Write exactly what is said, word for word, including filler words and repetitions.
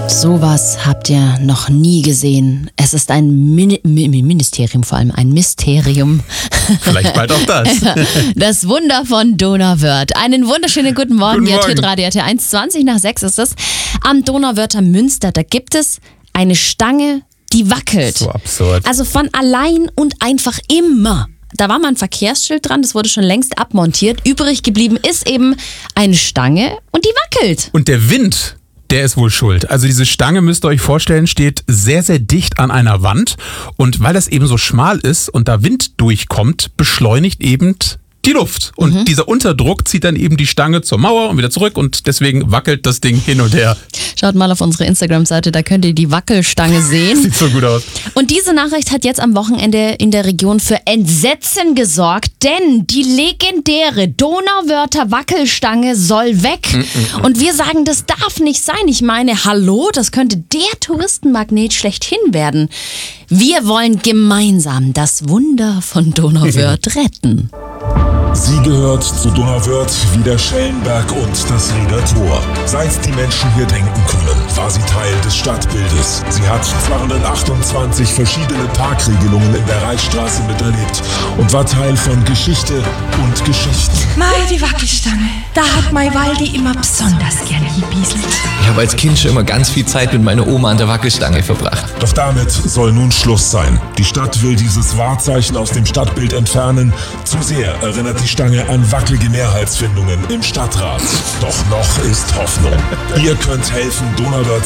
Sowas habt ihr noch nie gesehen. Es ist ein Min- Ministerium, vor allem ein Mysterium. Vielleicht bald auch das. Das Wunder von Donauwörth. Einen wunderschönen guten Morgen, Guten ihr Morgen. Hitradio R T eins, zwanzig nach sechs ist es. Am Donauwörther Münster, da gibt es eine Stange, die wackelt. So absurd. Also von allein und einfach immer. Da war mal ein Verkehrsschild dran, das wurde schon längst abmontiert. Übrig geblieben ist eben eine Stange und die wackelt. Und der Wind, der ist wohl schuld. Also diese Stange, müsst ihr euch vorstellen, steht sehr, sehr dicht an einer Wand. Und weil das eben so schmal ist und da Wind durchkommt, beschleunigt eben die Luft. Und mhm. dieser Unterdruck zieht dann eben die Stange zur Mauer und wieder zurück. Und deswegen wackelt das Ding hin und her. Schaut mal auf unsere Instagram-Seite, da könnt ihr die Wackelstange sehen. Sieht so gut aus. Und diese Nachricht hat jetzt am Wochenende in der Region für Entsetzen gesorgt, denn die legendäre Donauwörther Wackelstange soll weg. Mm-mm. Und wir sagen, das darf nicht sein. Ich meine, hallo, das könnte der Touristenmagnet schlechthin werden. Wir wollen gemeinsam das Wunder von Donauwörth retten. Sie gehört zu Donauwörth wie der Schellenberg und das Rieder Tor. Seit die Menschen hier denken können, war sie Teil des Stadtbildes. Sie hat zweihundertachtundzwanzig verschiedene Parkregelungen in der Reichsstraße miterlebt und war Teil von Geschichte und Geschichten. Mei, die Wackelstange. Da hat mein Waldi immer besonders gerne gebieselt. Ich habe als Kind schon immer ganz viel Zeit mit meiner Oma an der Wackelstange verbracht. Doch damit soll nun Schluss sein. Die Stadt will dieses Wahrzeichen aus dem Stadtbild entfernen. Zu sehr erinnert die Stange an wackelige Mehrheitsfindungen im Stadtrat. Doch noch ist Hoffnung. Ihr könnt helfen, Donauwörth